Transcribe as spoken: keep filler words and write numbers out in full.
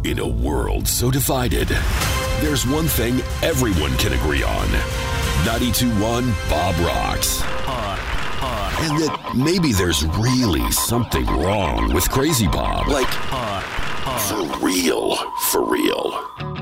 In a world so divided, there's one thing everyone can agree on. ninety-two point one Bob Rocks. And that maybe there's really something wrong with Crazy Bob. Like, for real, for real.